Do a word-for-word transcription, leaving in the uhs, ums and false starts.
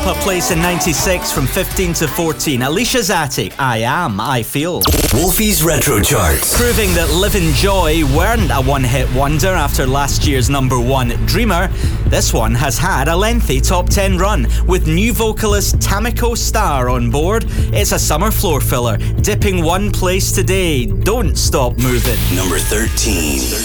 up a place in ninety-six from fifteen to fourteen. Alicia's Attic, I Am, I Feel. Wolfie's Retro Charts. Proving that Live and Joy weren't a one-hit wonder after last year's number one, Dreamer, this one has had a lengthy top ten run, with new vocalist Tamiko Star on board. It's a summer floor filler, dipping one place today. Don't Stop Moving. Number thirteen.